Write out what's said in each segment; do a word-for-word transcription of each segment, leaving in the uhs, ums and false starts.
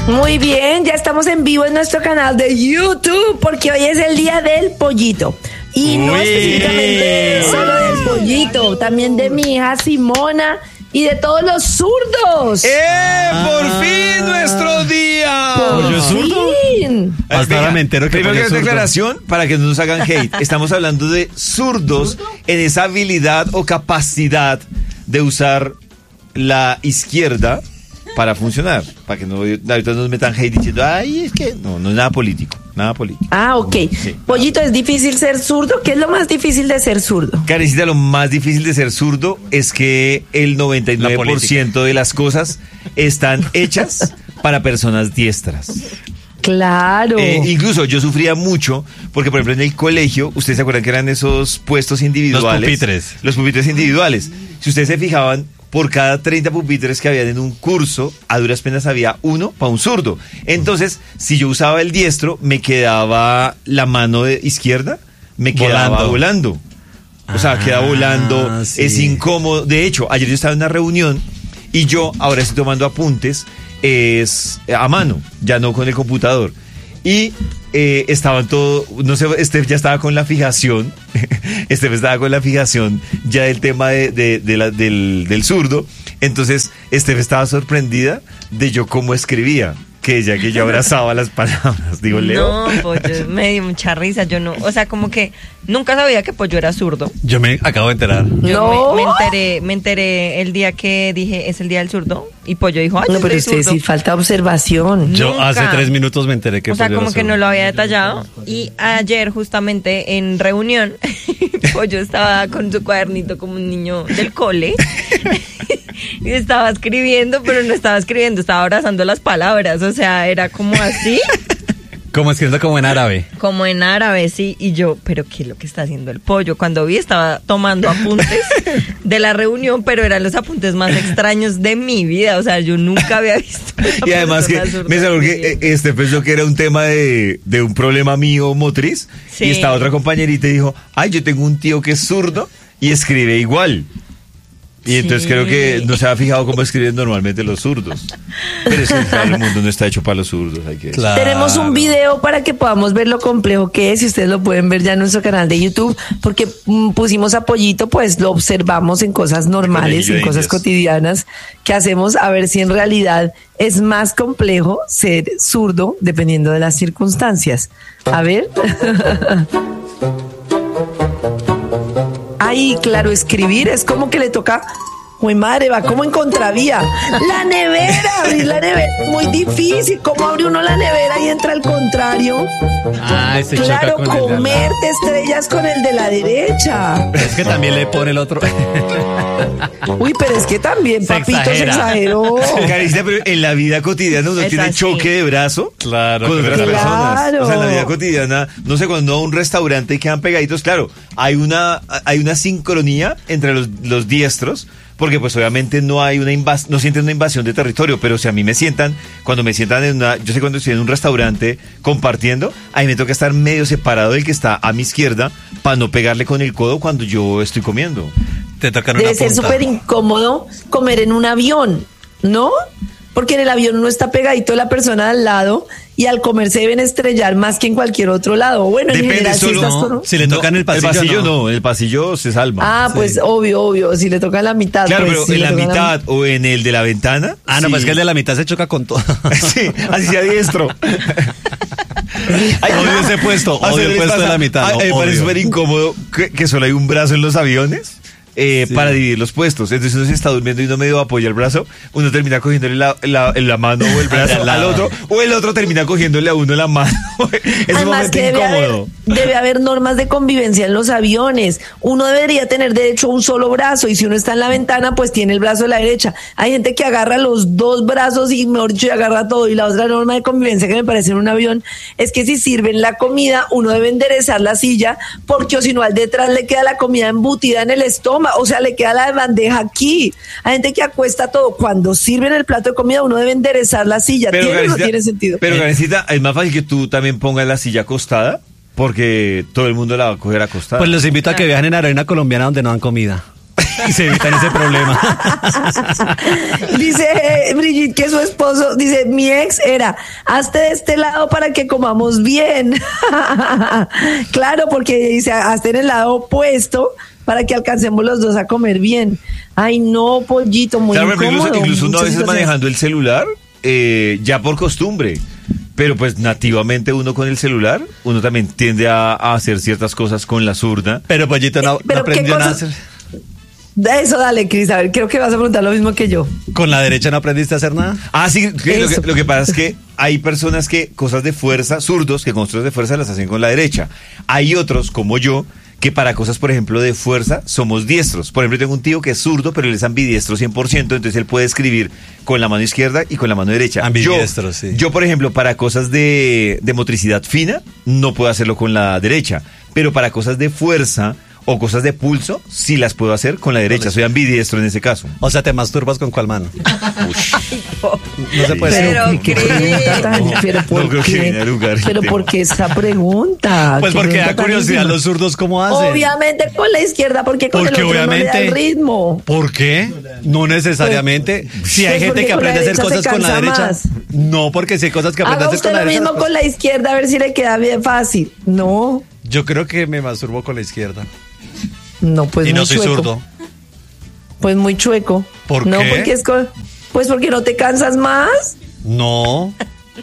Muy bien, ya estamos en vivo en nuestro canal de YouTube porque hoy es el día del pollito. Y no Uy. específicamente solo del pollito, también de mi hija Simona y de todos los zurdos. ¡Eh! ¡Por fin nuestro día! Por fin. Hasta ahora me entero que Primero que pones esta zurdo. declaración, para que no nos hagan hate, estamos hablando de zurdos en esa habilidad o capacidad de usar la izquierda para funcionar. Para que no ahorita nos metan hate diciendo, ay, es que no, no es nada político, nada político. Ah, ok. Sí. Pollito, ¿es difícil ser zurdo? ¿Qué es lo más difícil de ser zurdo? Karencita, lo más difícil de ser zurdo es que el noventa y nueve por ciento de las cosas están hechas para personas diestras. Claro. Eh, incluso yo sufría mucho porque, por ejemplo, en el colegio, ustedes se acuerdan que eran esos puestos individuales. Los pupitres. Los pupitres individuales. Si ustedes se fijaban, por cada treinta pupitres que habían en un curso, a duras penas había uno para un zurdo. Entonces, si yo usaba el diestro, me quedaba la mano de izquierda, me quedaba volando. volando. O sea, queda volando, sí. es incómodo. De hecho, ayer yo estaba en una reunión y yo ahora estoy tomando apuntes es a mano, ya no con el computador. Y eh, estaban todo, no sé, Steph ya estaba con la fijación, Steph estaba con la fijación ya del tema de, de, de la, del, del zurdo. Entonces, Steph estaba sorprendida de yo cómo escribía. Que ya que yo abrazaba las palabras, digo, Leo. No, Pollo, me dio mucha risa, yo no, o sea, como que nunca sabía que Pollo era zurdo. Yo me acabo de enterar. Yo No. me, me enteré, me enteré el día que dije, es el día del zurdo, y Pollo dijo, ay, No, yo pero soy usted zurdo. sí falta observación. Yo Nunca. hace tres minutos me enteré que O sea, Pollo como era que zurdo. no lo había detallado. Y ayer, justamente en reunión, Pollo estaba con su cuadernito como un niño del cole. Y estaba escribiendo, pero no estaba escribiendo, estaba abrazando las palabras. O sea, era como así, Como escribiendo como en árabe. como en árabe, sí. Y yo, ¿pero qué es lo que está haciendo el Pollo? Cuando vi, estaba tomando apuntes de la reunión, pero eran los apuntes más extraños de mi vida. O sea, yo nunca había visto una Y además que persona zurda me salió en mi que vida. eh, este pensó que era un tema de, de un problema mío motriz. Sí. Y esta otra compañerita dijo, ay, yo tengo un tío que es zurdo y escribe igual. Y entonces Sí. creo que no se ha fijado cómo escriben normalmente los zurdos. Pero es que claro, el mundo no está hecho para los zurdos, hay que decir. Claro. Tenemos un video para que podamos ver lo complejo que es y ustedes lo pueden ver ya en nuestro canal de YouTube porque mm, pusimos a Pollito, pues lo observamos en cosas normales, Conejillo en de cosas indias. cotidianas que hacemos a ver si en realidad es más complejo ser zurdo dependiendo de las circunstancias. A ver. Ay, claro, escribir es como que le toca. Uy, madre, va como en contravía. La nevera, abrir la nevera, muy difícil. ¿Cómo abre uno la nevera y entra al contrario? Ah, se Claro, choca con el de al comer lado. te estrellas con el de la derecha. Es que también le pone el otro. Uy, pero es que también, Se papito, se exagera. exageró. Karencita, pero en la vida cotidiana uno Es tiene así. choque de brazo Claro, con otras claro. personas. O sea, en la vida Claro. cotidiana, no sé, cuando uno va a un restaurante y quedan pegaditos, claro, hay una, hay una sincronía entre los, los diestros, porque pues obviamente no hay una invas no sienten una invasión de territorio, pero si a mí me sientan, cuando me sientan en una, yo sé cuando estoy en un restaurante compartiendo, ahí me toca estar medio separado del que está a mi izquierda para no pegarle con el codo cuando yo estoy comiendo. Te tocan Debe una ser punta. súper incómodo comer en un avión, ¿no? Porque en el avión uno está pegadito a la persona de al lado y al comer se deben estrellar más que en cualquier otro lado. Bueno, en Depende, general, si solo- estás no. con- Si le tocan No, el pasillo, el pasillo no. no, en el pasillo se salva. Ah, pues obvio, obvio. Si le toca la mitad. Claro, pues, pero si en le la toca mitad o en el de la ventana. Ah, no, sí. pues es que el de la mitad se choca con todo. Sí, así sea diestro. Odio ese puesto, ¿A odio ustedes el les puesto de pasa? la mitad, Ay, no, me parece odio. súper incómodo que, que solo hay un brazo en los aviones. Eh, Sí. para dividir los puestos. Entonces uno se está durmiendo y no medio apoya el brazo, uno termina cogiéndole la, la, la mano o el brazo Al al lado. otro, o el otro termina cogiéndole a uno la mano. Es un Además momento que debe haber, incómodo. debe haber normas de convivencia en los aviones. Uno debería tener derecho a un solo brazo y si uno está en la ventana, pues tiene el brazo de la derecha. Hay gente que agarra los dos brazos y, mejor dicho, y agarra todo. Y la otra norma de convivencia que me parece en un avión es que si sirven la comida, uno debe enderezar la silla porque o si no al detrás le queda la comida embutida en el estómago, o sea, le queda la bandeja aquí. Hay gente que acuesta todo. Cuando sirven el plato de comida, uno debe enderezar la silla. ¿Tiene o no Karencita, tiene sentido? Pero Karencita, es más fácil que tú también pongas la silla acostada, porque todo el mundo la va a coger acostada. Pues los invito a que viajen en Arena Colombiana donde no dan comida. y se evitan ese problema. Dice eh, Brigitte que su esposo, dice, mi ex era, hazte de este lado para que comamos bien. Claro, porque dice, hazte en el lado opuesto para que alcancemos los dos a comer bien. Ay, no, pollito, muy Claro, pero incómodo. incluso, incluso uno a Muchas veces situaciones. manejando el celular, eh, ya por costumbre. Pero pues nativamente uno con el celular, uno también tiende a, a hacer ciertas cosas con la zurda. Pero Pollito no, Eh, pero no ¿qué aprendió nada a cosas? hacer. De eso, dale, Cris, a ver, creo que vas a preguntar lo mismo que yo. ¿Con la derecha no aprendiste a hacer nada? Ah, sí, que lo, Eso. que, lo que pasa es que hay personas que cosas de fuerza, zurdos, que con cosas de fuerza las hacen con la derecha. Hay otros, como yo, que para cosas, por ejemplo, de fuerza, somos diestros. Por ejemplo, tengo un tío que es zurdo, pero él es ambidiestro cien por ciento, entonces él puede escribir con la mano izquierda y con la mano derecha. Ambidiestro, yo, sí. Yo, por ejemplo, para cosas de, de motricidad fina, no puedo hacerlo con la derecha, pero para cosas de fuerza o cosas de pulso, sí las puedo hacer con la derecha. Soy ambidiestro en ese caso. O sea, ¿te masturbas con cuál mano? No se puede Pero, decir. ¿qué Cris. pregunta tan- pero no por creo que qué? viene a lugar el Pero tema. ¿por qué esa pregunta? Pues ¿Qué porque da pregunta tan curiosidad íntima? los zurdos cómo hacen. Obviamente con la izquierda, porque con el Porque otro no le da obviamente. el ritmo. ¿Por qué? No necesariamente. Si hay Pues gente porque que con la aprende a hacer derecha se cosas con la cansa derecha. más. No, porque si hay cosas que aprende a Haga hacer usted con la lo derecha. mismo pues- con la izquierda a ver si le queda bien fácil. No, Yo creo que me masturbo con la izquierda. no, pues y muy no soy chueco. zurdo. Pues muy chueco. ¿Por no, qué? porque es con... Pues porque no te cansas más. No.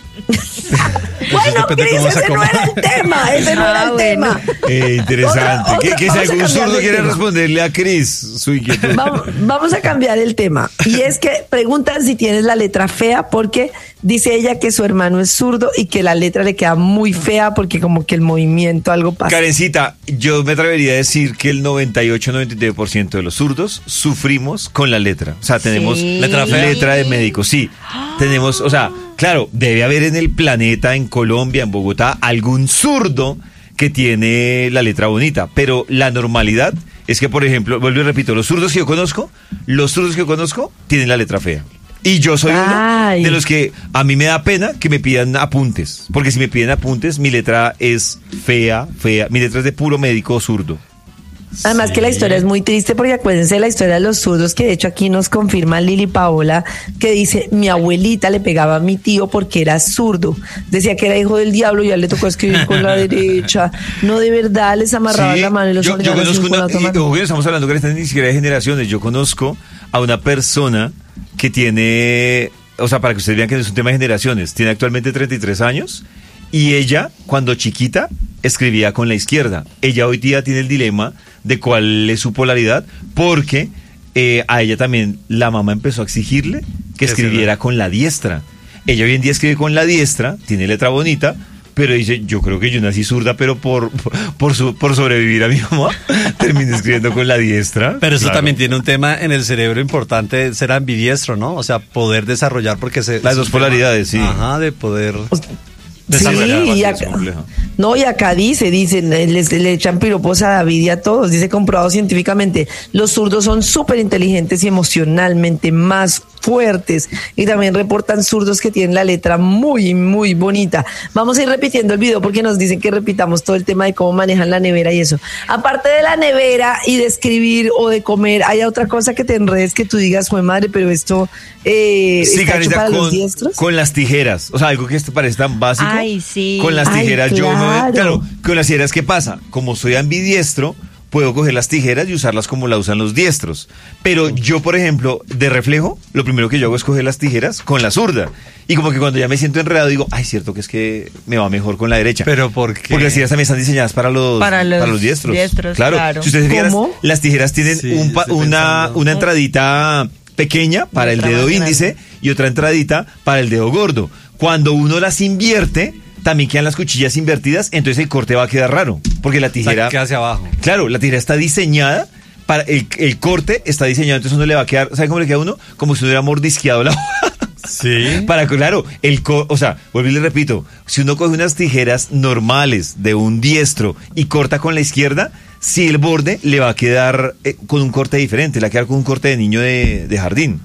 Bueno, depende Cris, cómo se ese no era el acomode. tema, ese no era Ah, el bueno. tema. Eh, interesante. Otra- que, otra- que si vamos a algún cambiar zurdo de quiere tema. responderle a Cris su inquietud. Vamos, vamos a cambiar el tema. Y es que preguntan si tienes la letra fea porque dice ella que su hermano es zurdo y que la letra le queda muy fea porque como que el movimiento algo pasa. Karencita, yo me atrevería a decir que el noventa y ocho noventa y nueve por ciento de los zurdos sufrimos con la letra. O sea, tenemos Sí. Letra fea. letra de médico, sí. Tenemos, o sea, claro, debe haber en el planeta, en Colombia, en Bogotá, algún zurdo que tiene la letra bonita, pero la normalidad es que, por ejemplo, vuelvo y repito, los zurdos que yo conozco, los zurdos que yo conozco tienen la letra fea. Y yo soy Ay. uno de los que a mí me da pena que me pidan apuntes, porque si me piden apuntes, mi letra es fea, fea, mi letra es de puro médico zurdo. Además que la historia es muy triste porque acuérdense de la historia de los zurdos que de hecho aquí nos confirma Lili Paola que dice mi abuelita le pegaba a mi tío porque era zurdo, decía que era hijo del diablo y ya le tocó escribir con la derecha, no de verdad les amarraban Sí, la mano y los yo, yo obligaban a conozco escribir una, con la otra y, mano. ojo, estamos hablando que están ni siquiera de generaciones, yo conozco a una persona que tiene, o sea, para que ustedes vean que no es un tema de generaciones, tiene actualmente treinta y tres años y ella, cuando chiquita, escribía con la izquierda. Ella hoy día tiene el dilema de cuál es su polaridad, porque eh, a ella también la mamá empezó a exigirle que Que escribiera con la diestra. Ella hoy en día escribe con la diestra, tiene letra bonita, pero dice, yo creo que yo nací zurda, pero por, por, su, por sobrevivir a mi mamá, terminé escribiendo con la diestra. Pero eso Claro. también tiene un tema en el cerebro importante, ser ambidiestro, ¿no? O sea, poder desarrollar porque se... Las es dos un tema- polaridades, sí. Ajá, de poder... Sí, desarrollar. y es acá, complejo. no, y acá dice, dicen, eh, les, le echan piropos a David y a todos, dice comprobado científicamente, los zurdos son súper inteligentes y emocionalmente más fuertes y también reportan zurdos que tienen la letra muy, muy bonita. Vamos a ir repitiendo el video porque nos dicen que repitamos todo el tema de cómo manejan la nevera y eso. Aparte de la nevera y de escribir o de comer, ¿hay otra cosa que te enredes que tú digas, fue madre, pero esto eh, Sí, está hecho Karencita, para los con, diestros? con las tijeras. O sea, algo que te parece tan básico. Ay, sí. Con las Ay, tijeras yo me... claro. Claro, con las tijeras, ¿qué pasa? Como soy ambidiestro, puedo coger las tijeras y usarlas como la usan los diestros. Pero yo, por ejemplo, de reflejo, lo primero que yo hago es coger las tijeras con la zurda. Y como que cuando ya me siento enredado digo, ay, cierto que es que me va mejor con la derecha. ¿Pero por qué? Porque las tijeras también están diseñadas para los, Para los diestros. diestros, claro. claro. Si ustedes se fijan, ¿Cómo? las, las tijeras tienen Sí, un pa- estoy una, pensando. una entradita pequeña para el Otra dedo más índice y otra entradita para el dedo gordo. Cuando uno las invierte, también quedan las cuchillas invertidas, entonces el corte va a quedar raro. Porque la O sea, tijera... que hacia abajo. Claro, la tijera está diseñada para... El, el corte está diseñado, entonces uno le va a quedar... ¿Sabe cómo le queda a uno? Como si uno hubiera mordisqueado la hoja. Sí. Para, claro, el co- o sea, vuelvo y le repito, si uno coge unas tijeras normales de un diestro y corta con la izquierda, sí el borde le va a quedar eh, con un corte diferente, le va a quedar con un corte de niño de, de jardín.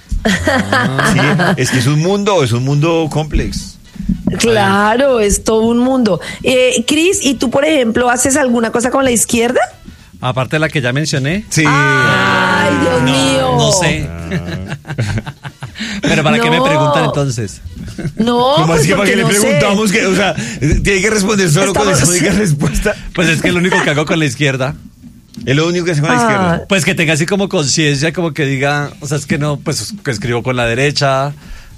Sí, es que es un mundo, es un mundo complex. Claro, es todo un mundo. Eh, Cris, ¿y tú, por ejemplo, haces alguna cosa con la izquierda? Aparte de la que ya mencioné. Sí. Ay, Dios no, mío. No sé. Pero ¿para qué me No. preguntan entonces? No, ¿Cómo pues así? ¿Para porque qué le no sé. preguntamos? Que, o sea, tiene que responder solo con Estamos- esa única respuesta. Pues es que lo único que hago con la izquierda. Es lo único que hace con la Ah. izquierda. Pues que tenga así como conciencia, como que diga, o sea, es que no, pues que escribo con la derecha.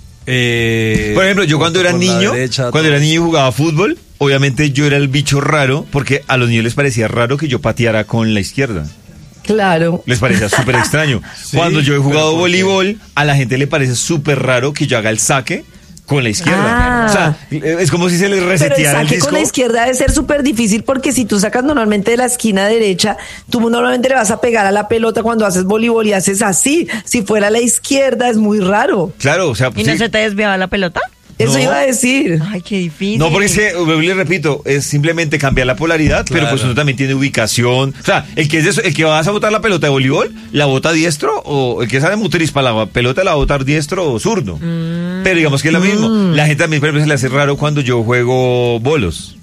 eh, Por ejemplo, yo cuando era con la niño, derecha, cuando todo. era niño y jugaba fútbol, obviamente yo era el bicho raro, porque a los niños les parecía raro que yo pateara con la izquierda. Claro. Les parecía súper extraño. Sí, Cuando yo he pero jugado ¿por qué? voleibol, a la gente le parece súper raro que yo haga el saque con la izquierda. Ah. O sea, es como si se les Pero el reseteara el saque disco. con la izquierda debe ser súper difícil porque si tú sacas normalmente de la esquina derecha, tú normalmente le vas a pegar a la pelota cuando haces voleibol y haces así. Si fuera a la izquierda es muy raro. Claro, o sea, ¿Y no sí. se te desviaba la pelota? Eso No. iba a decir. Ay, qué difícil. No, porque es que, vuelvo y le repito, es simplemente cambiar la polaridad, pero Claro. pues uno también tiene ubicación. O sea, el que es de eso- el que vas a botar la pelota de voleibol, la bota diestro, o el que sabe motriz para la pelota la va a botar diestro o zurdo. Pero digamos que es lo mismo. La gente también, por ejemplo, se le hace raro cuando yo juego bolos.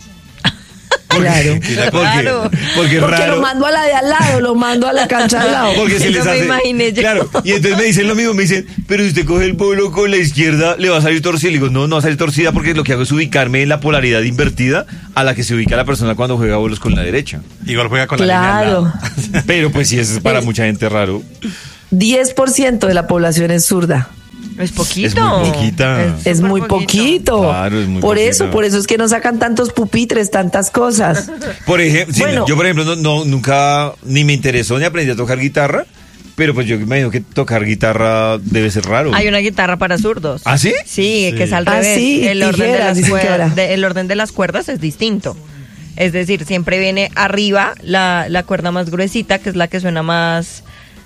Claro. Porque, Claro. porque es Porque raro. lo mando a la de al lado, lo mando a la cancha de al lado. Porque se Eso les me hace. imaginé yo. Claro. Y entonces me dicen lo mismo, me dicen, pero si usted coge el bolo con la izquierda, le va a salir torcida. Y digo, no, no va a salir torcida porque lo que hago es ubicarme en la polaridad invertida a la que se ubica la persona cuando juega bolos con la derecha. Igual juega con la Claro. línea al lado. Pero pues sí, eso es para mucha gente raro. diez por ciento de la población es zurda. Es poquito. Es muy poquita. Es súper muy poquito. Claro, es muy por poquito. eso, por eso es que no sacan tantos pupitres, tantas cosas. Por ejemplo, sí, Bueno. yo por ejemplo no, no, nunca ni me interesó ni aprendí a tocar guitarra, pero pues yo imagino que tocar guitarra debe ser raro. Hay una guitarra para zurdos. ¿Ah, sí? Sí, Sí. que es al Ah, revés. sí, el, orden de tijeras, las dicen que cuerdas, ahora. de- el orden de las cuerdas es distinto. Es decir, siempre viene arriba la, la cuerda más gruesita, que es la que suena más,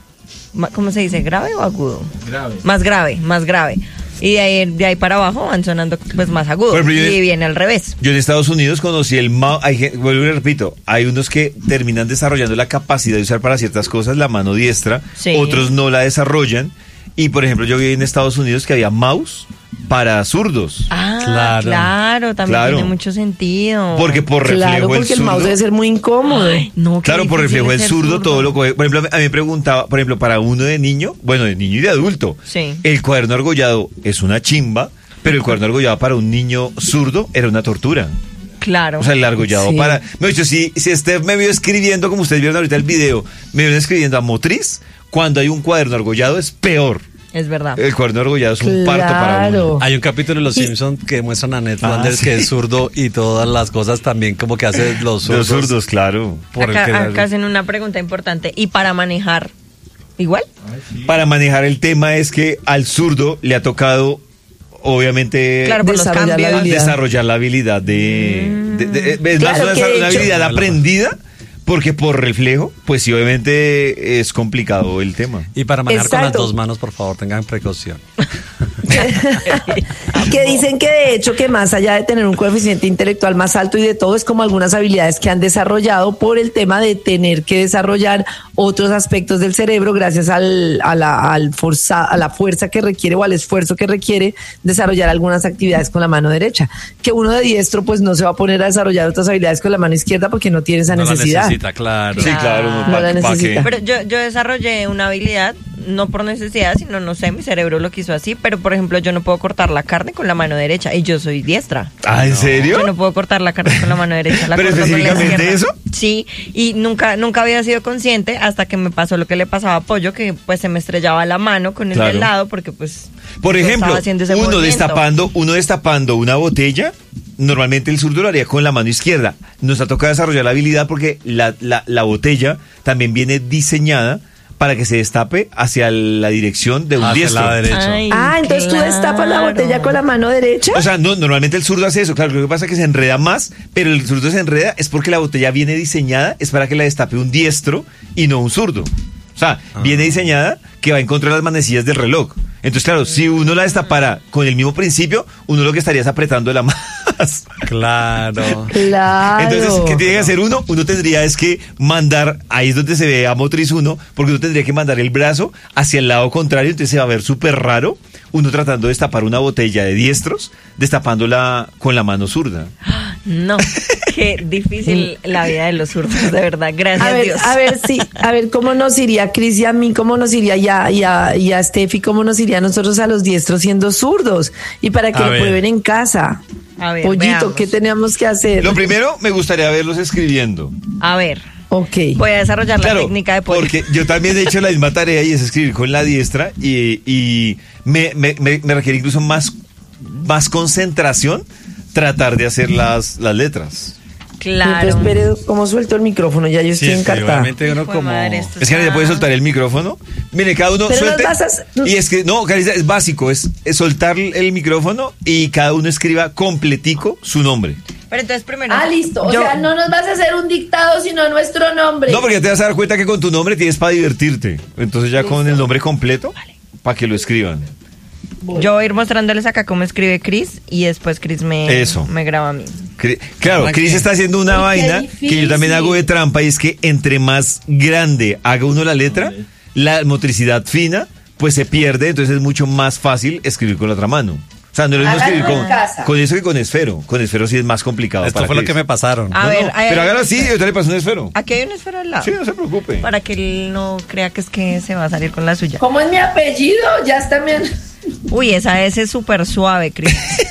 ma- ¿cómo se dice? ¿Grave o agudo? Grave. Más grave, más grave. Y de ahí, de ahí para abajo van sonando pues más agudos. Por ejemplo, yo- Y viene al revés. Yo en Estados Unidos conocí el mouse, hay, gen- vuelvo y repito, hay unos que terminan desarrollando la capacidad de usar para ciertas cosas la mano diestra, Sí. otros no la desarrollan. Y por ejemplo, yo vi en Estados Unidos que había mouse para zurdos. Ah, Claro. claro, también Claro. tiene mucho sentido. Porque por reflejo Claro, el porque el zurdo. mouse debe ser muy incómodo. Ay, no, qué Claro, por difícil reflejo es el ser zurdo todo lo coge. Por ejemplo, a mí me preguntaba, por ejemplo, para uno de niño, bueno, de niño y de adulto, Sí. el cuaderno argollado es una chimba, pero el cuaderno argollado para un niño zurdo era una tortura. Claro. O sea, el argollado Sí. para... Me he dicho, si, si Steph me vio escribiendo, como ustedes vieron ahorita el video, me vieron escribiendo a motriz, cuando hay un cuaderno argollado es peor. es verdad. El cuaderno argollado es un parto para uno. Claro. Hay un capítulo de Los Y- Simpsons que muestran a Ned Ah, Flanders sí. que es zurdo y todas las cosas también como que hace los zurdos. Los zurdos, claro. Por el Acá, que- acá hacen una pregunta importante. ¿Y para manejar? ¿Igual? Para manejar el tema es que al zurdo le ha tocado, obviamente... Claro, por los desarrollar la cambios. habilidad. desarrollar la habilidad de, de- de- es más Claro una, que de una hecho- habilidad aprendida, porque por reflejo, pues sí, obviamente es complicado el tema. Y para manejar con las Exacto. dos manos, por favor, tengan precaución. Que dicen que de hecho que más allá de tener un coeficiente intelectual más alto y de todo, es como algunas habilidades que han desarrollado por el tema de tener que desarrollar otros aspectos del cerebro gracias al, a, la, al forza, a la fuerza que requiere o al esfuerzo que requiere desarrollar algunas actividades con la mano derecha. Que uno de diestro pues no se va a poner a desarrollar otras habilidades con la mano izquierda porque no tiene esa No la necesidad. necesita, claro. Sí, claro, No pa- la pa' necesita. qué. Pero yo, yo desarrollé una habilidad, no por necesidad, sino no sé, mi cerebro lo quiso así, pero por ejemplo yo no puedo cortar la carne con la mano derecha y yo soy diestra. Ah, ¿en serio? Yo no puedo cortar la carne con la mano derecha. La ¿Pero corto con la específicamente izquierda. eso? Sí, y nunca, nunca había sido consciente hasta que me pasó lo que le pasaba a Pollo, que pues se me estrellaba la mano con el Claro. del lado porque pues... Por yo ejemplo, estaba haciendo ese uno movimiento. destapando, uno destapando una botella, normalmente el zurdo lo haría con la mano izquierda. Nos ha tocado desarrollar la habilidad porque la, la, la botella también viene diseñada para que se destape hacia la dirección de un Hacia diestro. la derecha. Ay, Ah, entonces tú destapas la claro. botella con la mano derecha. O sea, no, normalmente el zurdo hace eso, claro, lo que pasa es que se enreda más, pero el zurdo se enreda es porque la botella viene diseñada, es para que la destape un diestro y no un zurdo. O sea, viene diseñada que va en contra de las manecillas del reloj. Entonces, claro, si uno la destapara con el mismo principio, uno lo que estaría es apretándola más. Claro. Claro. Entonces, ¿qué tiene que hacer uno? Uno tendría es que mandar, ahí es donde se ve a motriz uno, porque uno tendría que mandar el brazo hacia el lado contrario, entonces se va a ver súper raro, uno tratando de destapar una botella de diestros, destapándola con la mano zurda. No, Qué difícil la vida de los zurdos, de verdad. Gracias A ver, Dios. a ver, sí, a ver cómo nos iría Cris y a mí, cómo nos iría ya y a, y a Steffi, cómo nos iría a nosotros a los diestros siendo zurdos y para que A lo ver. prueben en casa. A ver, Pollito, veamos. ¿qué teníamos que hacer? Lo primero, me gustaría verlos escribiendo. A ver, Ok. voy a desarrollar la técnica de pollo. porque yo también he hecho la misma tarea y es escribir con la diestra y, y me, me, me, me requiere incluso más, más concentración tratar de hacer las, las letras. Claro. Entonces, espere, ¿cómo suelto el micrófono? Ya yo estoy Sí, es que encartada. igualmente uno Hijo de como... madre, esto Es que nadie está- puede soltar el micrófono. Mire, cada uno Pero suelte. no vas a- Y es que, no, Carita, es básico, es, es soltar el micrófono y cada uno escriba completico su nombre. Pero entonces primero. Ah, listo. O yo- sea, no nos vas a hacer un dictado, sino nuestro nombre. No, porque ya te vas a dar cuenta que con tu nombre tienes para divertirte. Entonces ya con el nombre completo, para que lo escriban. Yo voy a ir mostrándoles acá cómo escribe Cris y después Cris me, Eso. me graba a mí. Cri- Claro, Tranquilo. Cris está haciendo una Ay, qué vaina que yo también difícil. hago de trampa y es que entre más grande haga uno la letra, la motricidad fina, pues se pierde, entonces es mucho más fácil escribir con la otra mano. O sea, no es lo mismo Háganlo escribir en con, casa. con eso que con esfero. Con esfero sí es más complicado. Esto para fue lo Cris. que me pasaron. A No, ver, no, hay- pero hágalo así, yo te le paso un esfero. Aquí hay un esfero al lado. Sí, no se preocupe. Para que él no crea que es que se va a salir con la suya. ¿Cómo es mi apellido? Ya está bien. Uy, esa S es súper suave, Cris.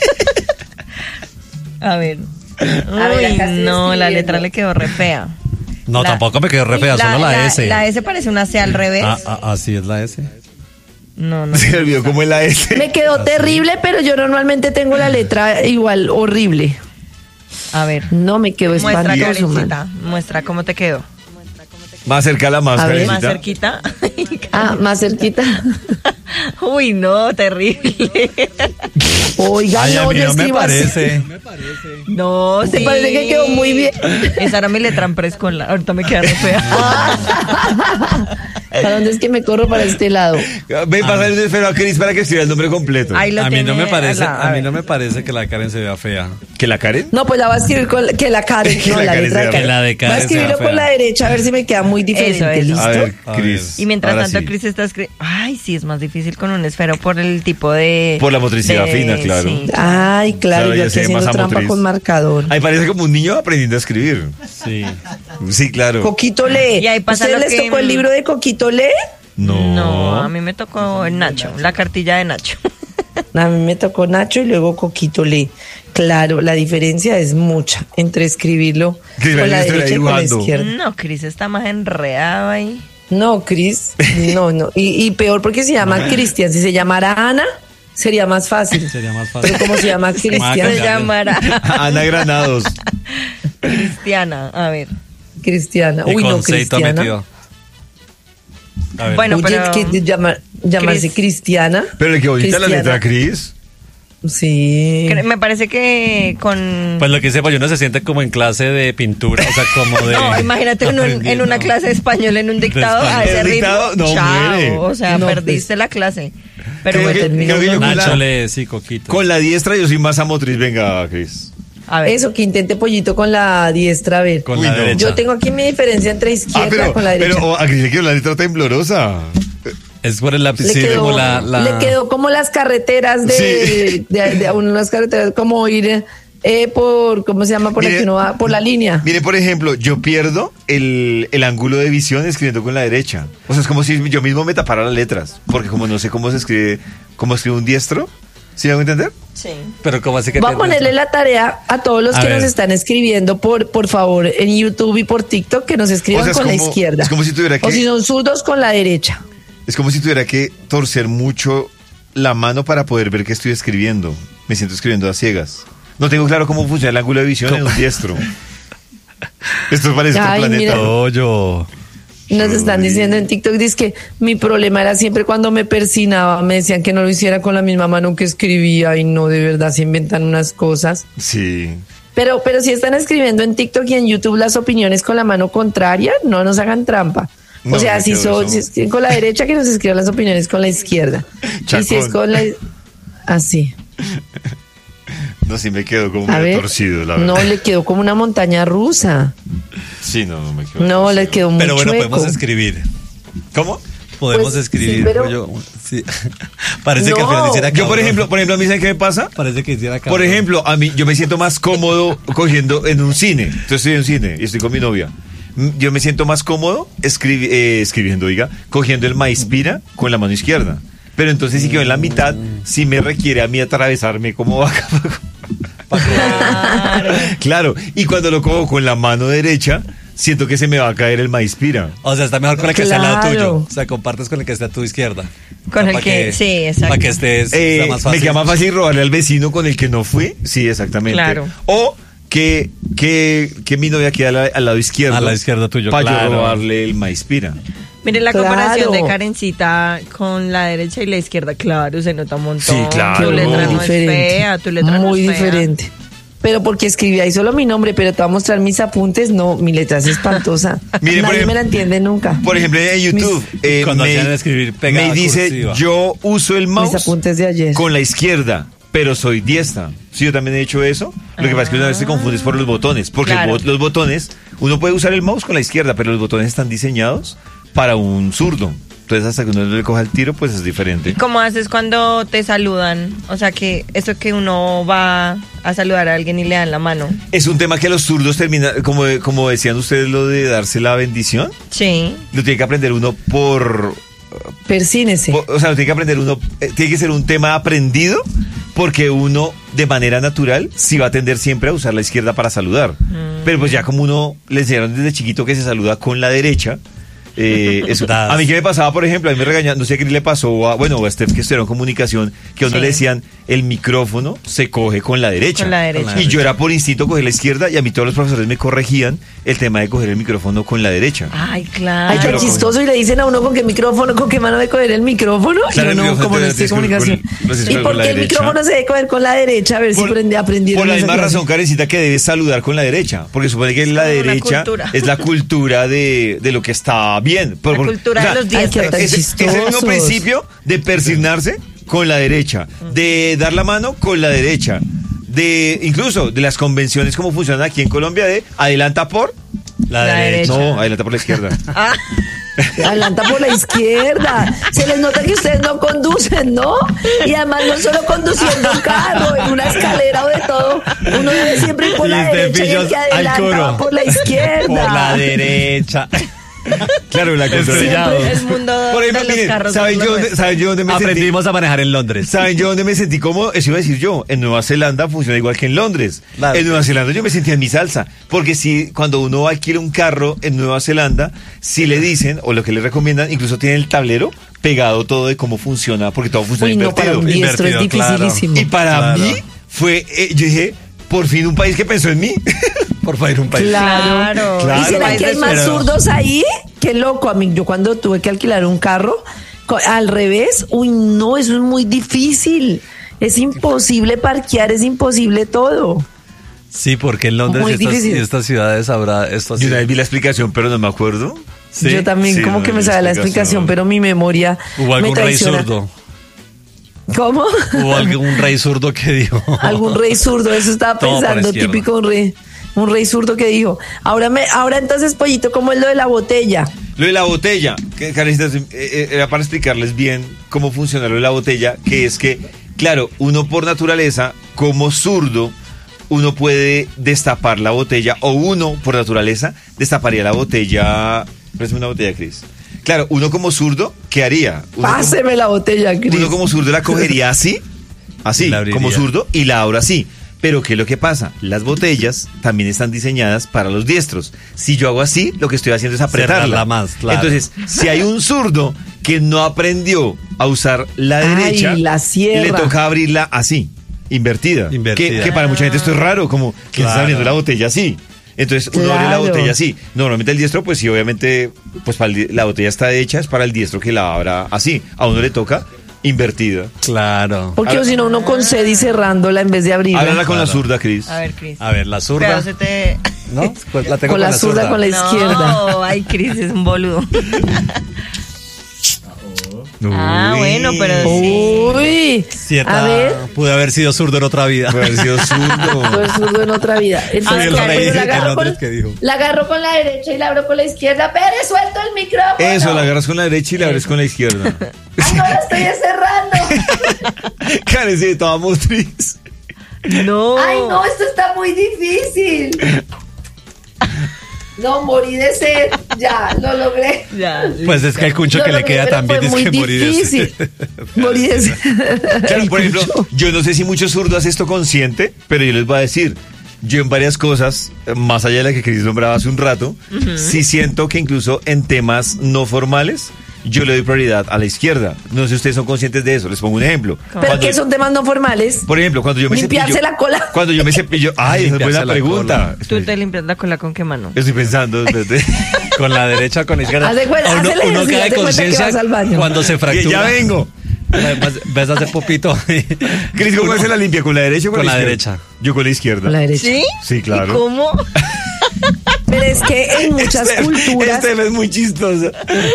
A ver. A ver, Uy, acá estoy no, la escribiendo. letra le quedó re fea. No, La- tampoco me quedó re fea, solo la, S. La S parece una C al revés. Ah, ah, así es la S. No, no. Se me olvidó cómo es la S. Me quedó terrible, pero yo normalmente tengo la letra igual, horrible. A ver. No me quedó Muestra, espantoso, man. Karencita. Muestra cómo te quedó. Más cerca a la A máscara. ver. Más cerquita. Ah, más cerquita. Uy, no, terrible. Oiga, Ay, a no, mí yo no me escribo así. parece. No, ¿Te sí. parece que quedó muy bien? Esa era mi letra en preescolar. Ahorita me queda re fea. ¿Para dónde es que me corro para este lado? Ven, pásale un esfero a Cris para que escriba el nombre completo. Ahí lo A mí no tiene me parece, al lado. a mí ver. no me parece que la Karen se vea fea. ¿Que la Karen? No, pues la va a escribir con la- que la Karen, Que no, la la, Karen letra sea de fea. Karen. Que la de Va Karen a escribirlo sea con fea. la derecha a ver si me queda muy diferente. Eso, eso. ¿Listo? A ver, A Cris. Y mientras ahora tanto, sí. Cris está escribiendo. Ay, sí, es más difícil con un esfero por el tipo de. Por la motricidad fina, claro. sí. Ay, claro, Claro, yo ya aquí se ve más haciendo trampa amotriz. con marcador. Ay, parece como un niño aprendiendo a escribir. Sí. Sí, claro. Coquito lee. Y ahí pasa ¿Ustedes lo les que- tocó el libro de Coquito lee? No. No, a mí me tocó el Nacho, la cartilla de Nacho. A mí me tocó Nacho y luego Coquito lee. Claro, la diferencia es mucha entre escribirlo Que con la estuviera derecha y con la dibujando. izquierda. No, Cris está más enredado ahí. No, Cris, no, no. Y, y peor porque se llama Cristian. Si se llamara Ana, sería más fácil. Sería más fácil. Pero como se llama Más Cristian, Se cambiarle. llamará Ana Granados. Cristiana. A ver. Cristiana. Y Uy, con no, Seito Cristiana. metido. A ver. Bueno, Oye, pero- que llama- llamarse Cris- Cristiana. Pero qué bonita la Cristiana. letra, Cris. Sí. Cre- Me parece que con. Pues lo que sepa, yo no se siente como en clase de pintura, o sea, como de... No, imagínate en, un- en aprendiendo. una clase de español, en un dictado, español. a ese ¿El ritmo. dictado? No, Chao. muere. O sea, No, perdiste pues. la clase. Pero Creo bueno, que- terminó creo que yo con Nacho la, lee, sí, Coquito. con la diestra yo soy más amotriz. Venga, Cris. a ver. Eso, que intente pollito con la diestra, a ver. Con Uy, la no. derecha. Yo tengo aquí mi diferencia entre Ah, izquierda pero, con la derecha. pero oh, a Cris le quiero la letra temblorosa. Es por el lápiz, le, sí, quedó, como la... la- le quedó como las carreteras de, Sí. de, de unas carreteras, como ir eh, por, ¿cómo se llama? Por la Mire- que uno va, por la línea. Mire, por ejemplo, yo pierdo el, el ángulo de visión escribiendo con la derecha. O sea, es como si yo mismo me tapara las letras. Porque como no sé cómo se escribe, cómo escribe un diestro. ¿Sí me hago entender? Sí. Pero como así que... Voy a te- ponerle la tarea a todos los A que ver. nos están escribiendo, por, por favor, en YouTube y por TikTok, que nos escriban O sea, es con la como- izquierda. es como si tuviera O que- si son zurdos, con la derecha. Es como si tuviera que torcer mucho la mano para poder ver qué estoy escribiendo. Me siento escribiendo a ciegas. No tengo claro cómo funciona el ángulo de visión en un diestro. Esto parece otro Ay, planeta. mira. Pollo. Nos están diciendo en TikTok, dice que mi problema era siempre cuando me persinaba, me decían que no lo hiciera con la misma mano que escribía y no, de verdad se inventan unas cosas. Sí. Pero, pero si están escribiendo en TikTok y en YouTube las opiniones con la mano contraria, no nos hagan trampa. No, o sea, me si quedo son eso. si escriben con la derecha, que nos escriban las opiniones con la izquierda. Y si es Chacón. con la... Así. No, sí me quedo como A medio ver. torcido, la No, verdad. le quedó como una montaña rusa. Sí, no, no me quedo No, le torcido. quedó muy Pero bueno, chueco. podemos escribir. ¿Cómo? Podemos Pues, escribir. sí, pero- pollo. Sí. Parece No. que al final hiciera Yo, por cabrón. ejemplo, por ejemplo, a mí, ¿saben qué me pasa? Parece que hiciera cabrón. Por ejemplo, a mí, yo me siento más cómodo cogiendo en un cine. Entonces estoy en un cine y estoy con mi novia. Mm, Yo me siento más cómodo escribi- eh, escribiendo, diga, cogiendo el maíz-pira con la mano izquierda. Pero entonces si quedo en la mitad, sí me requiere a mí atravesarme como vaca. Claro. Claro, y cuando lo cojo con la mano derecha, siento que se me va a caer el maíz-pira. O sea, está mejor con el que está al lado Claro. tuyo. O sea, compartes con el que está a tu izquierda. Con O sea, el pa' que- sí, exacto. Para que estés Eh, sea más fácil. Me queda más fácil robarle al vecino con el que no fui. Sí, exactamente. Claro. O que, que, que mi novia quede al, la- al lado izquierdo. A la izquierda tuyo, para claro. yo robarle el maíz-pira. Mire la Claro. comparación de Karencita con la derecha y la izquierda. Claro, se nota un montón. Sí, claro. Tu letra no es fea, tu letra Muy no es fea. diferente. Pero porque escribí ahí solo mi nombre, pero te voy a mostrar mis apuntes. No, mi letra es espantosa. Mire, por Nadie ejem- me la entiende nunca. Por ejemplo, en YouTube, eh, Cuando me, hacían escribir pegada me dice, cursiva. yo uso el mouse Mis apuntes de ayer. con la izquierda, pero soy diestra. Sí, yo también he hecho eso. Lo que pasa es que una vez te confundes por los botones, porque el Claro. bot- los botones, uno puede usar el mouse con la izquierda, pero los botones están diseñados para un zurdo. Entonces, hasta que uno le coja el tiro, pues es diferente. ¿Cómo haces cuando te saludan? O sea, que eso que uno va a saludar a alguien y le dan la mano. Es un tema que los zurdos terminan, como, como decían ustedes, lo de darse la bendición, Sí. lo tiene que aprender uno por... Persínese. por- o sea, lo tiene que aprender uno, eh, tiene que ser un tema aprendido, porque uno, de manera natural, sí va a tender siempre a usar la izquierda para saludar. Pero pues ya como uno le enseñaron desde chiquito que se saluda con la derecha, eh, eso. Das. A mí que me pasaba, por ejemplo, a mí me regañaban, no sé qué le pasó a, bueno, a Steph que estudiaron comunicación, que a uno Sí. le decían, el micrófono se coge con la derecha. Con la derecha. Y yo era por instinto coger la izquierda y a mí todos los profesores me corregían el tema de coger el micrófono con la derecha. Ay, claro. Ay, yo qué lo cogí. chistoso. Y le dicen a uno con qué micrófono, con qué mano de coger el micrófono. Claro, Yo el no, micrófono como no te- estoy te- en comunicación. con- lo haces ¿Y con por la qué el derecha. micrófono se debe coger con la derecha? A ver si aprendí, aprendieron por la esa misma clase. razón, Karencita, que debes saludar con la derecha, porque supone que la como una derecha cultura. es la cultura de, de lo que está bien. Por- La por- cultura de los Ay, qué diestros. tan es, es el mismo chistosos. principio de persignarse con la derecha, de dar la mano con la derecha, de incluso de las convenciones como funcionan aquí en Colombia de adelanta por... La, La derecha. derecha. No, adelanta por la izquierda. Ah, Adelanta por la izquierda. Se les nota que ustedes no conducen, ¿no? Y además no solo conduciendo un carro, en una escalera o de todo. Uno debe siempre ir por la Y este derecha y el pillos que al adelanta coro. va por la izquierda. Por la derecha. Claro, la cultura. Estrellado. el mundo Por ejemplo, de los miren, carros. ¿saben de yo, los dónde- ¿saben yo dónde me sentí? Aprendimos a manejar en Londres. ¿Saben yo dónde me sentí cómodo? Eso iba a decir yo. En Nueva Zelanda funciona igual que en Londres. Claro. En Nueva Zelanda yo me sentía en mi salsa. Porque si cuando uno alquila un carro en Nueva Zelanda, si le dicen, o lo que le recomiendan, incluso tiene el tablero pegado todo de cómo funciona, porque todo funciona Uy, no, para invertido. un diestro es Invertido, claro. dificilísimo. Y para Claro. mí fue, eh, yo dije, por fin un país que pensó en mí. Por favor, un país. Claro. Claro. ¿Y será que hay más Pero- zurdos ahí? Qué loco, a mí. Yo cuando tuve que alquilar un carro, co- al revés, uy, no, eso es muy difícil. Es imposible parquear, es imposible todo. Sí, porque en Londres Muy y estas, difícil. y estas ciudades habrá esto así. Yo una vez vi la explicación, pero no me acuerdo. ¿Sí? Yo también Sí, como no, que me la sabe la explicación. explicación, pero mi memoria Hubo me algún rey traiciona. zurdo. ¿Cómo? Hubo algún rey zurdo que dijo. Algún rey zurdo, eso estaba Todo por la pensando, izquierda. típico un rey, un rey zurdo que dijo. Ahora me, ahora entonces, Pollito, ¿cómo es lo de la botella? Lo de la botella, que Karencita, eh, eh, era para explicarles bien cómo funciona lo de la botella, que es que, claro, uno por naturaleza, como zurdo, uno puede destapar la botella, o uno por naturaleza destaparía la botella. Préstame una botella, Cris. Claro, uno como zurdo, ¿qué haría? Uno como- Páseme la botella, Cris. Uno como zurdo la cogería así, así, La abriría. como zurdo, y la abro así. Pero ¿qué es lo que pasa? Las botellas también están diseñadas para los diestros. Si yo hago así, lo que estoy haciendo es apretarla. Cerrarla más, claro. Entonces, si hay un zurdo que no aprendió a usar la Ay, derecha, la sierra. le toca abrirla así, invertida. Invertida. Que, que para mucha gente esto es raro, como que Claro. está abriendo la botella así. Entonces, uno abre la Claro. botella así. Normalmente el diestro, pues sí, obviamente, pues para el di- la botella está hecha, es para el diestro que la abra así. A uno le toca invertida. Claro. Porque si no, uno con sed y cerrándola en vez de abrirla. Háblala con la Claro. zurda, Cris. A ver, Cris. A ver, la zurda. Pero se te... ¿No? Pues la tengo Con la zurda, con la izquierda. No, ay, Cris es un boludo. Ah, Uy. bueno, pero sí. Uy, Cierta, a ver, pude haber sido zurdo en otra vida. Puede haber sido zurdo. pues zurdo en otra vida. Entonces, Ah, claro, caray, pero la en agarro, Londres con, que dijo. la agarro con la derecha y la abro con la izquierda. Pere, suelto el micrófono. Eso, la agarras con la derecha y la abres con la izquierda. Ay, no, la estoy cerrando. Karen, sí, toda motriz. No. Ay, no, esto está muy difícil. No, morí de sed. Ya, lo logré. Ya. Pues es que el cuncho Lo que le logré, queda pero también fue es muy que morir de difícil. sed. Morí de sed. Claro, El por ejemplo, cucho. yo no sé si muchos zurdos hacen esto consciente, pero yo les voy a decir, yo en varias cosas, eh, más allá de la que Cris nombraba hace un rato, sí siento que incluso en temas no formales, yo le doy prioridad a la izquierda. No sé si ustedes son conscientes de eso. Les pongo un ejemplo. Pero Cuando- que son temas no formales. Por ejemplo, cuando yo me Limpiarse cepillo... la cola. Cuando yo me cepillo... Ay, esa es Limpiarse buena la pregunta. ¿Tú te limpias la cola con qué mano? Estoy pensando... espérate. Con la derecha o con la izquierda. Haz de cuenta- A uno, haz el uno ejercicio, cae haz de cuenta que conciencia vas al baño. cuando se Que fractura. ya vengo. Vas, ves a hacer popito. Cris, ¿cómo se la limpia? ¿Con la derecha o con, Con la la izquierda? derecha. Yo con la izquierda. Con la derecha. ¿Sí? Sí, claro. ¿Y cómo? Pero es que en muchas Este- culturas. Este es muy chistoso.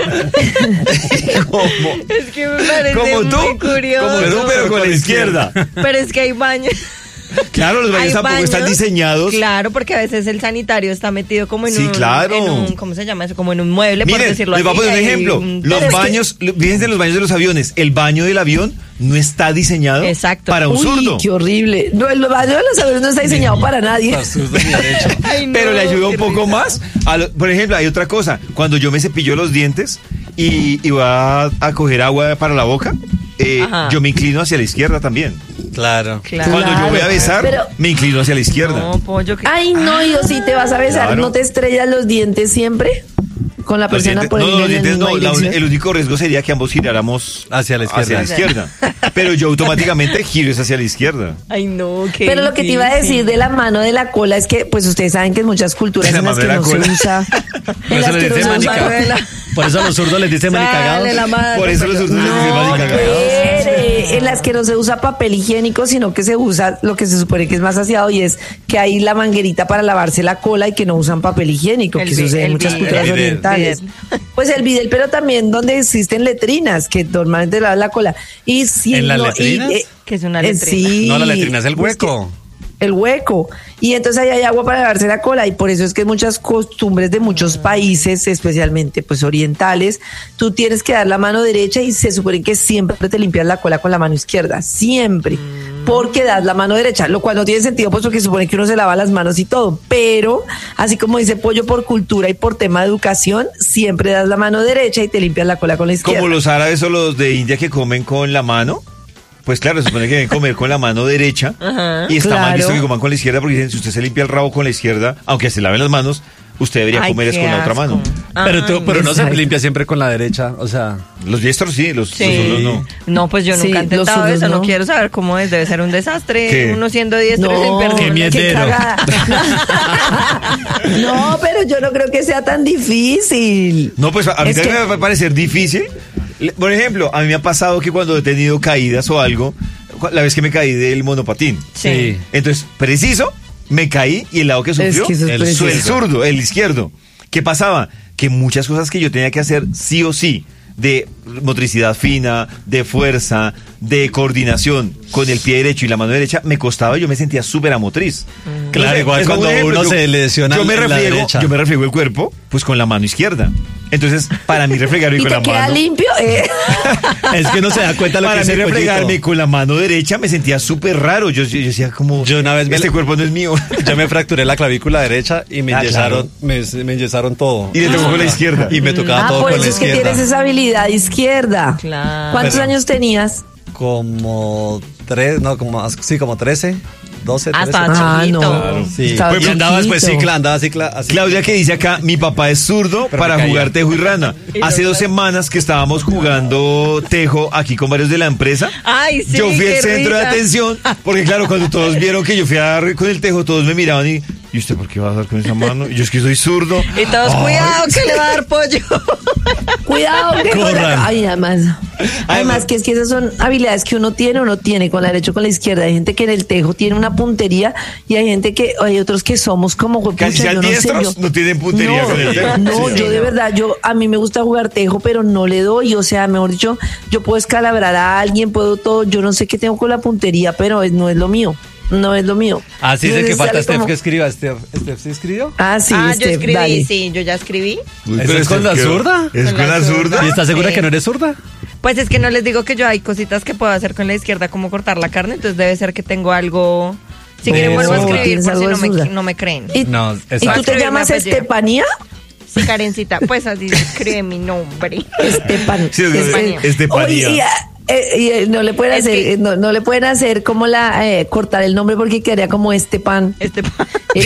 ¿Cómo? Es que me parece Como tú, muy curioso. como tú, pero con la izquierda. Pero es que hay baños. Claro, los baños Hay tampoco están baños, diseñados. Claro, porque a veces el sanitario está metido como en Sí, un, claro. en un- ¿cómo se llama eso? Como en un mueble, por Miren, decirlo les así. voy a poner un Hay ejemplo. un- Los Pero es que- baños, lo- fíjense en los baños de los aviones. El baño del avión no está diseñado Exacto. para un Uy, zurdo. qué horrible. No, el baño de los aviones no está diseñado para nadie. Para zurdo ni derecho. Ay, no, Pero le ayuda un qué poco risa. más. A lo- por ejemplo, hay otra cosa. Cuando yo me cepillo los dientes y, y voy a, a coger agua para la boca, eh, Ajá. yo me inclino hacia la izquierda también. Claro. Claro. Cuando yo voy a besar, Pero- me inclino hacia la izquierda. No, pollo. que- Ay, no, y si te vas a besar, Claro. ¿no te estrellas los dientes siempre? Con la Los persona dientes- por no, el no, los medio en dientes no. misma la- dirección. el único riesgo sería que ambos giráramos Hacia la izquierda. Hacia la izquierda. Pero yo automáticamente giro es hacia la izquierda. Ay, no, qué Pero lo que te iba a difícil. decir de la mano de la cola es que, pues ustedes saben que en muchas culturas De la en las mano que de la no cola. se usa. Por En eso las les que no dice se usa. manica. Por eso a los zurdos les dice manicagados. Sale la mano, Por eso los pero- zurdos les dicen No, manicagados. espere, en las que no se usa papel higiénico, sino que se usa lo que se supone que es más aseado y es que hay la manguerita para lavarse la cola y que no usan papel higiénico, El que bi- sucede en el muchas bi- culturas el bidel. orientales. Bidel. Pues el bidel, pero también donde existen letrinas, que normalmente lavan la cola. Y si ¿En las no- y, letrinas? eh, Que es una eh, letrina. sí. No, la letrina es el Pues que- hueco. el hueco. Y entonces ahí hay agua para lavarse la cola y por eso es que en muchas costumbres de muchos países, especialmente pues orientales, tú tienes que dar la mano derecha y se supone que siempre te limpias la cola con la mano izquierda, siempre. Porque das la mano derecha, lo cual no tiene sentido pues porque se supone que uno se lava las manos y todo, pero así como dice Pollo, por cultura y por tema de educación, siempre das la mano derecha y te limpias la cola con la izquierda. Como los árabes o los de India que comen con la mano. Pues claro, se supone que deben comer con la mano derecha. Ajá. Y está mal Claro. visto que coman con la izquierda porque dicen, si usted se limpia el rabo con la izquierda, aunque se laven las manos, usted debería Ay, comer es qué con la otra asco. mano. Pero, tú, Ay, pero no se exacto. limpia siempre con la derecha. O sea, Los diestros sí, los, Sí. los zurdos no. No, pues yo Sí, nunca he los intentado zurdos eso, no. no. quiero saber cómo es, debe ser un desastre. ¿Qué? Uno siendo diestro y No, sin Qué miedero. cagada. No, pero yo no creo que sea tan difícil. No, pues a mí Es también que- me va a parecer difícil. Le- Por ejemplo, a mí me ha pasado que cuando he tenido caídas o algo, cu- la vez que me caí del monopatín. Sí. Entonces, preciso, me caí y el lado que sufrió, que eso es el, preciso. su- el zurdo, el izquierdo. ¿Qué pasaba? Que muchas cosas que yo tenía que hacer sí o sí, de motricidad fina, de fuerza, de coordinación con el pie derecho y la mano derecha, me costaba y yo me sentía súper amotriz. Claro, Entonces, igual es como cuando un ejemplo, uno yo- se lesiona yo me en la refriego, derecha. yo me refriego el cuerpo, pues con la mano izquierda. Entonces, para mí refregarme ¿Y con te la queda mano... limpio? Eh. es que no se da cuenta lo Para que mí es el refregarme pollito. con la mano derecha me sentía súper raro. Yo, yo, yo decía como, Yo una vez me este la- cuerpo no es mío. Yo me fracturé la clavícula derecha y me Ah, enyesaron, me, me enyesaron todo. Y le tocó con la izquierda. Y me tocaba Ah, todo por con eso la es que izquierda. tienes esa habilidad izquierda. Claro. ¿Cuántos Pues- años tenías? Como tres, no, como, sí, como trece, doce, Ah, trece. estaba Ah, chiquito. no. Claro, sí. Estaba Y andaba después chiquito. cicla, andaba cicla, así. Claudia que dice acá, mi papá es zurdo Pero para me caía. jugar tejo y rana. Y Hace no dos sabe. semanas que estábamos jugando tejo aquí con varios de la empresa. Ay, sí, yo fui qué el centro de risa. atención, porque claro, cuando todos vieron que yo fui a dar con el tejo, todos me miraban y, ¿y usted por qué va a dar con esa mano? Y yo es que soy zurdo. Y todos, Ay. cuidado que le va a dar pollo. Cuidado, que con la- Corran. Ay, además. Además, que es que esas son habilidades que uno tiene o no tiene, con la derecha o con la izquierda. Hay gente que en el tejo tiene una puntería y hay gente que, hay otros que somos como juepucha, Casi sean yo no sé, diestros, yo- no tienen puntería No, con el tejo. no, Sí, yo sí. de verdad, yo a mí me gusta jugar tejo, pero no le doy. O sea, mejor dicho, yo puedo escalabrar a alguien, puedo todo. Yo no sé qué tengo con la puntería, pero es- no es lo mío. No es lo mío. Así es el que Entonces falta sale Steph como- que escriba. Steph, ¿Steph sí escribió? Ah, sí, ah, yo Steph, escribí, dale. sí, yo ya escribí. Uy, ¿Esa pero es con Steph, la ¿qué? zurda? ¿Es Con con la la zurda? zurda. ¿Y estás segura Sí. que no eres zurda? Pues es que no les digo que yo hay cositas que puedo hacer con la izquierda, como cortar la carne, entonces debe ser que tengo algo. Si quieren, vuelvo a Eso. escribir ¿Tienes por si algo no de me, zurda? no me creen. ¿Y, No, ¿y exacto. tú te Escribe llamas mi apellido. Estefanía? Sí, Karencita, pues así se escribe mi nombre. Estepan. Sí, es que Estefanía. Estefanía. Oye, y, ah, eh, y, eh, no le pueden Es hacer, que- eh, no, no le pueden hacer como la eh, cortar el nombre porque quedaría como Estepan. Este Eh,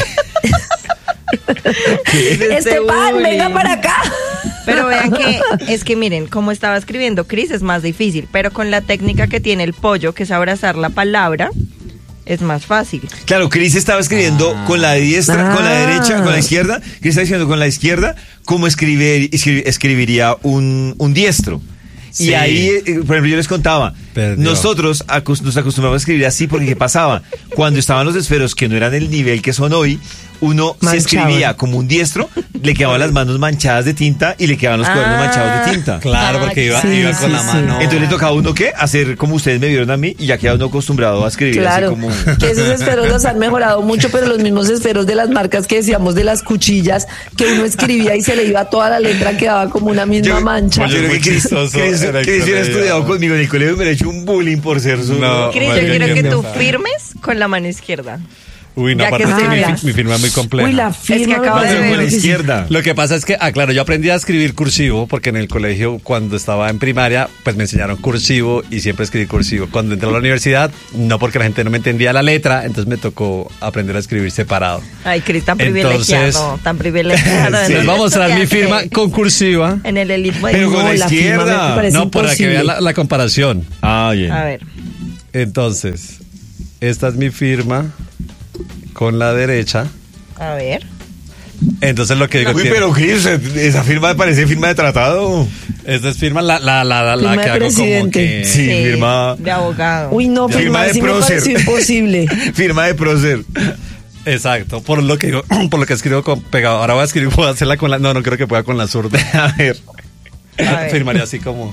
Estepan, venga para acá. Pero vean que es que miren, como estaba escribiendo Cris es más difícil, pero con la técnica que tiene el pollo, que es abrazar la palabra, es más fácil. Claro, Cris estaba escribiendo con la diestra, Ah. con la derecha, con la izquierda. Cris estaba escribiendo con la izquierda cómo escribir, escri- escribiría un, un diestro. Sí. Y ahí, eh, por ejemplo, yo les contaba, Perdió. nosotros acos- nos acostumbramos a escribir así porque ¿qué pasaba? Cuando estaban los esferos que no eran el nivel que son hoy, uno Manchaban. se escribía como un diestro, le quedaban las manos manchadas de tinta y le quedaban los cuadernos Ah. manchados de tinta. Claro, porque iba, Sí, iba sí, con la sí. mano. Entonces le tocaba a uno, ¿qué? Hacer como ustedes me vieron a mí y ya queda uno acostumbrado a escribir Claro, así como... que esos esferos los han mejorado mucho, pero los mismos esferos de las marcas que decíamos de las cuchillas, que uno escribía y se le iba toda la letra, quedaba como una misma Yo- mancha. Yo creo Muy que Cris chistoso Cris- en el Cris hubiera colegio. estudiado conmigo en el colegio y me hubiera hecho un bullying por ser su... No. Cris, yo madre quiero mía, que no tú sabe. firmes con la mano izquierda. Uy, no, Ya aparte que es que mi, hablas. fi- mi firma es muy compleja. Uy, la firma. que acabo me de Pero parece con la ver. que sí. izquierda. Lo que pasa es que, ah, claro, yo aprendí a escribir cursivo porque en el colegio, cuando estaba en primaria, pues me enseñaron cursivo y siempre escribí cursivo. Cuando entré a la universidad, no porque la gente no me entendía la letra, entonces me tocó aprender a escribir separado. Ay, Cris, tan Entonces- privilegiado, tan privilegiado. Sí. Les voy a mostrar mi firma con cursiva. En el Elite Boy. Pero con No, la la firma izquierda. me parece No, para que imposible. vean la, la comparación. Ah, bien. A ver. Entonces, esta es mi firma con la derecha. A ver. Entonces lo que digo Uy, tiene- pero Cris, esa firma me parece firma de tratado. esta es firma la, la, la, la, Firma que de hago como presidente. que... Sí, firma- De abogado. Uy, no, Firma firma de sí me prócer. pareció imposible. Firma de prócer. Exacto, por lo que digo, por lo que escribo con pegado. Ahora voy a escribir, voy a hacerla con la... No, no creo que pueda con la zurda. A ver. A ver. Firmaría así como...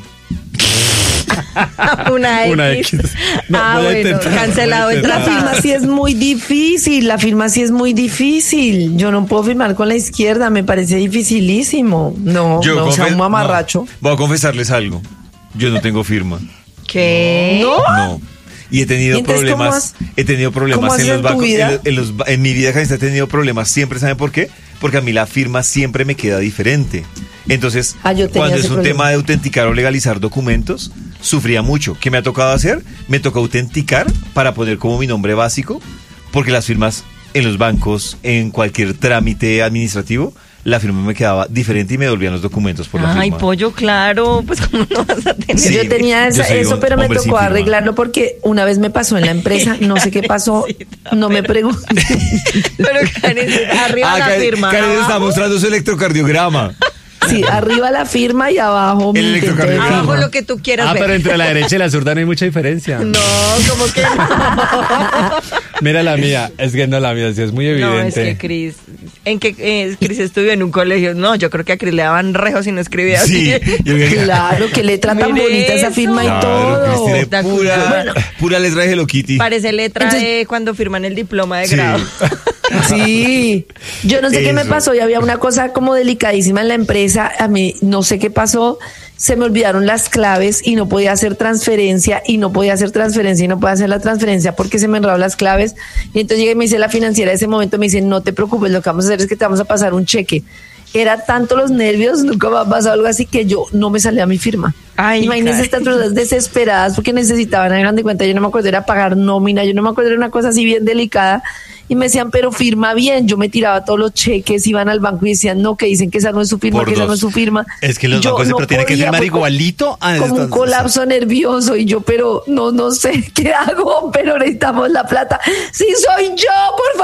Una X. Una X. No, ah, voy a bueno, intentar, cancelado voy a el La intentar. firma sí es muy difícil, la firma sí es muy difícil. Yo no puedo firmar con la izquierda, me parece dificilísimo. No, no, o sea, confe- un mamarracho. no. Voy a confesarles algo. Yo no tengo firma. ¿Qué? No. Y he tenido ¿Y entonces cómo problemas. has- He tenido cómo problemas haces en los en tu bancos. vida? En, los- en los ba- en mi vida, Janice, he tenido problemas siempre. ¿Saben por qué? Porque a mí la firma siempre me queda diferente. Entonces, Ah, yo tenía cuando ese es un problema. tema de autenticar o legalizar documentos, sufría mucho. ¿Qué me ha tocado hacer? Me toca autenticar para poner como mi nombre básico, porque las firmas en los bancos, en cualquier trámite administrativo, la firma me quedaba diferente y me devolvían los documentos por la Ay, firma. pollo, claro. Pues, ¿cómo no vas a tener? Sí, yo tenía yo esa- soy eso, un pero me hombre sin tocó firma. arreglarlo porque una vez me pasó en la empresa, no sé qué pasó, no me pregunté. Pero, Karen, arriba Ah, la Karen, firma. Karen está abajo, mostrando su electrocardiograma. Sí, arriba la firma y abajo mi El intento de electrocardiograma. abajo firma. lo que tú quieras Ah, ver. pero entre la derecha y la zurda no hay mucha diferencia. No, como que no. Mira la mía, es que no la mía, sí es muy No, evidente. es que Cris, en que eh, Cris estudió en un colegio. No, yo creo que a Cris le daban rejos y no escribía Sí, así. yo creo que- Claro, qué letra tan Mire bonita esa eso. firma y Claro, todo. Cristina, Espectacular. pura, Bueno. pura letra de Hello Kitty. Parece letra Entonces- de cuando firman el diploma de Sí. grado. Sí, yo no sé qué me Eso. pasó y había una cosa como delicadísima en la empresa, a mí no sé qué pasó, se me olvidaron las claves y no podía hacer transferencia y no podía hacer transferencia y no podía hacer la transferencia porque se me enredaron las claves y entonces llegué y me dice la financiera de ese momento, me dice no te preocupes, lo que vamos a hacer es que te vamos a pasar un cheque. Era tanto los nervios, nunca me ha pasado algo así que yo no me salía mi firma. Ay, Imagínense caray. estas personas desesperadas porque necesitaban, hagan de cuenta, yo no me acuerdo, era pagar nómina, yo no me acuerdo, era una cosa así bien delicada. Y me decían, pero firma bien. Yo me tiraba todos los cheques, iban al banco y decían, no, que dicen que esa no es su firma, Por que esa dos. no es su firma. Es que los Yo bancos siempre tienen que podía, firmar fue como- igualito a Como un estas- colapso nervioso y yo, pero no, no sé qué hago, pero necesitamos la plata. Sí, soy yo, por favor,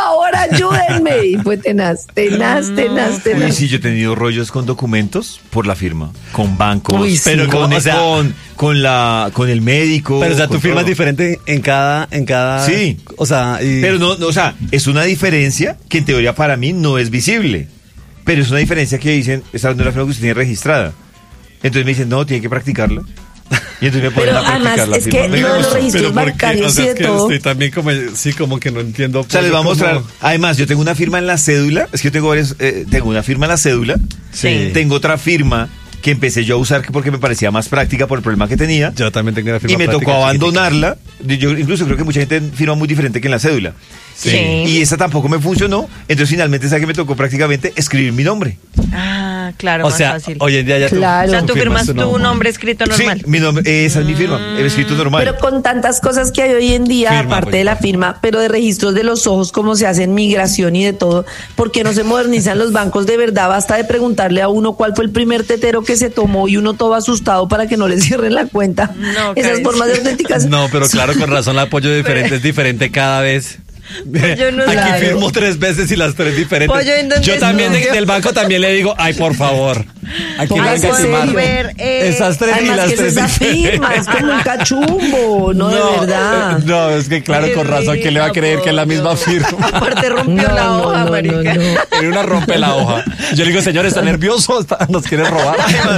ayúdenme. Y fue tenaz, tenaz, tenaz, tenaz. Uy, sí, yo he tenido rollos con documentos por la firma, con bancos, Uy, sí. pero con, O sea, con, con la, con el médico. Pero o sea, con tu firma es todo. diferente en cada, en cada. Sí. O sea, y- Pero no, no, o sea, es una diferencia que en teoría para mí no es visible. Pero es una diferencia que dicen, esta no es la firma que usted tiene registrada. Entonces me dicen, no, tiene que practicarla. Y entonces me ponen Pero a practicar además, la es firma. que Me lo de los gusta. registros pero ¿por qué? bancarios O sea, y es de que todo. estoy también como, sí, como que no entiendo. O sea, les voy a cómo- mostrar. Además, yo tengo una firma en la cédula. Es que yo tengo varias. eh, tengo una firma en la cédula. Sí. Tengo otra firma que empecé yo a usar porque me parecía más práctica por el problema que tenía. Yo también tengo una firma Y me práctica tocó chiquitica. abandonarla. Yo incluso creo que mucha gente firma muy diferente que en la cédula. Sí. Y esa tampoco me funcionó. Entonces finalmente sabe que me tocó prácticamente escribir mi nombre. Ah, claro, O más sea, fácil. hoy en día ya tú- Claro. O sea, tú firmas firmas tu tu nombre. nombre escrito normal. Sí, mi nombre, esa es mi firma. He escrito normal. Pero con tantas cosas que hay hoy en día, Firma, aparte pues. de la firma, pero de registros de los ojos, como se hace en migración y de todo, ¿por qué no se modernizan los bancos de verdad? Basta de preguntarle a uno cuál fue el primer tetero que se tomó y uno todo asustado para que no le cierren la cuenta. No, Esas Karen. formas de autenticación. No, pero claro, con razón, el apoyo diferente es diferente cada vez. Pollo no Aquí sabe. firmo tres veces y las tres diferentes. Pollo, ¿en dónde Yo también no? de- del banco también le digo, ay, por favor. Aquí Póngase venga a serio. firmarlo. Ver, eh, Esas tres y Además las que eso tres es la firma, es como un cachumbo, no, de verdad. eh, No, es que claro, con razón, ¿quién le va a creer que es la misma firma? Aparte rompió No, la no, hoja, no, marica. no, no. En una rompe la hoja. Yo le digo, señor, ¿está nervioso? ¿Está- ¿Nos quiere robar?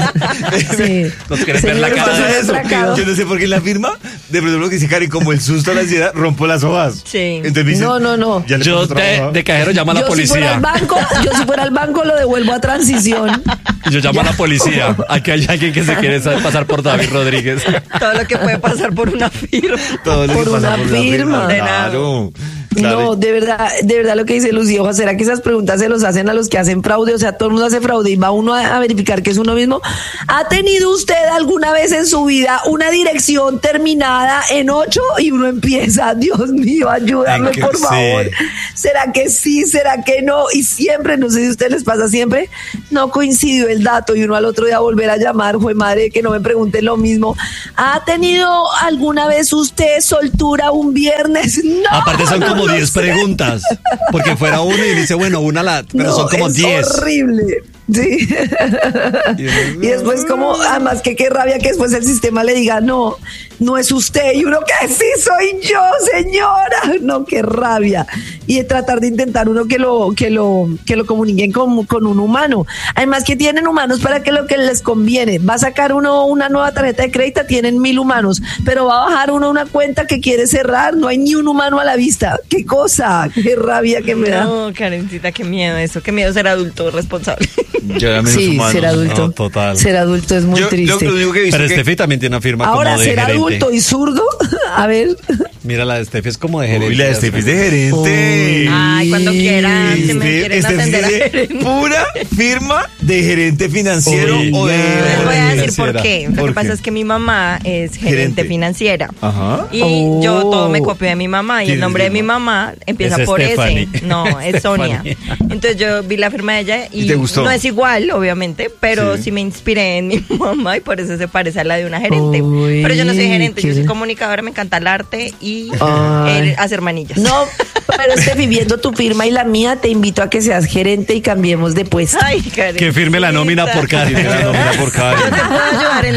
Sí. Nos quiere ver la Señores, cara pasa de eso. eso. atracado. Yo no sé por qué en la firma, de pronto lo que dice Karen, como el susto a la ansiedad, rompo las hojas. Sí. Entonces me dicen, No, no, no. ya le Yo puso otra de, hoja. de cajero llamo a la Yo si fuera al policía. banco, yo si fuera al banco lo devuelvo a transición. Yo llamo a la policía. Aquí hay alguien que se quiere sa- pasar por David Rodríguez. Todo lo que puede pasar por una firma. Todo lo que por pasa una por una firma. Claro. claro. No, de verdad, de verdad lo que dice Lucía, ojo, ¿será que esas preguntas se los hacen a los que hacen fraude? O sea, todo el mundo hace fraude y va uno a, a verificar que es uno mismo. ¿Ha tenido usted alguna vez en su vida una dirección terminada en ocho y uno empieza, Dios mío, ayúdame, En que por sí. favor? ¿Será que sí? ¿Será que no? Y siempre, no sé si a ustedes les pasa siempre, no coincidió el dato y uno al otro día volver a llamar, fue madre, que no me pregunten lo mismo. ¿Ha tenido alguna vez usted soltura un viernes? No. Aparte son como no lo diez sé. preguntas. Porque fuera uno y dice, bueno, una la... Pero No, son como es diez. horrible. Sí. Y después como, además que qué rabia que después el sistema le diga, no, no es usted. Y uno que sí soy yo, señora. No, qué rabia. Y de tratar de intentar uno que lo, que lo, que lo comuniquen con, con un humano. Además que tienen humanos para que lo que les conviene. Va a sacar uno una nueva tarjeta de crédito, tienen mil humanos. Pero va a bajar uno una cuenta que quiere cerrar, no hay ni un humano a la vista. Qué cosa, qué rabia que me da. No, Karencita, qué miedo eso. Qué miedo ser adulto responsable. Yo era menos Sí, humano. ser adulto. No, total. Ser adulto es muy Yo, lo, triste. lo único que he visto Pero que- Steffi también tiene una firma Ahora, como de ser gerente. adulto y zurdo, a ver. Mira, la de Steffi es como de gerente. Uy, la de Steffi es de gerente. Ay, cuando quieran, si me Este- quieren este atender a es de gerente. pura firma de gerente financiero Uy, o de... no. Les voy a decir Financiera. por qué. Lo ¿Por que pasa qué? es que mi mamá es gerente, Gerente. financiera. Ajá. Y Oh. yo todo me copio de mi mamá y el ¿Quién es nombre de mi firma? mamá empieza Es por Stephanie. ese. No, es Sonia. Stephanie. Entonces yo vi la firma de ella y, ¿Y te gustó? no es igual, obviamente, pero sí. Sí. me inspiré en mi mamá y por eso se parece a la de una gerente. Uy, pero yo no soy gerente, yo qué- soy comunicadora, me encanta el arte y Ay. eh, hacer manillas. No, pero este viviendo tu firma y la mía, te invito a que seas gerente y cambiemos de puesto. Ay, Karen. Que firme la nómina por Karen. Tiene la nómina por Yo te Karen. puedo ayudar en